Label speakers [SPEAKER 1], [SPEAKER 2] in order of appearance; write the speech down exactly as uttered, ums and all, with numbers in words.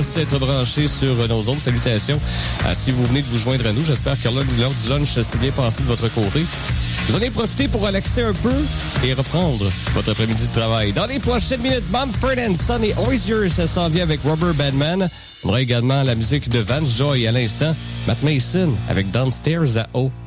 [SPEAKER 1] merci d'être branchés sur nos autres. Salutations. Euh, si vous venez de vous joindre à nous, j'espère que l'heure du lunch s'est bien passé de votre côté. Vous en avez profité pour relaxer un peu et reprendre votre après-midi de travail. Dans les prochaines minutes, Mumford and Son et Hozier, ça s'en vient avec Rubber Band Man. On aura également la musique de Vance Joy à l'instant. Matt Mason avec Downstairs à O.